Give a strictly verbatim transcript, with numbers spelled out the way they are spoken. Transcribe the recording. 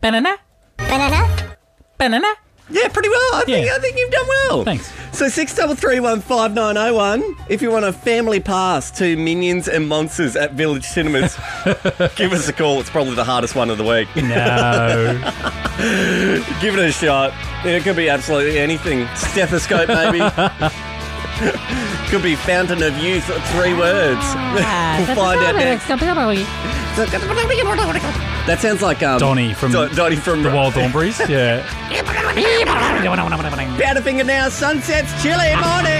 Banana? Banana? Banana? Yeah, pretty well. I think Yeah. I think you've done well. Thanks. So six double three one five nine oh one. If you want a family pass to Minions and Monsters at Village Cinemas, give us a call. It's probably the hardest one of the week. No. Give it a shot. It could be absolutely anything. Stethoscope, maybe. Could be Fountain of Youth. Three words. We'll find out next. That sounds like um, Donnie from Do- Donnie from the Wild Thornberries. Yeah. Powderfinger now. Sunsets, chilly morning.